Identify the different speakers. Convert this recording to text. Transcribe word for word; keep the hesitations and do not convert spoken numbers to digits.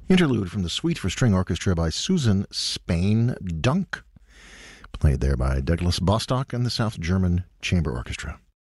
Speaker 1: Interlude from the Suite for String Orchestra by Susan Spain Dunk, played there by Douglas Bostock and the South German Chamber Orchestra.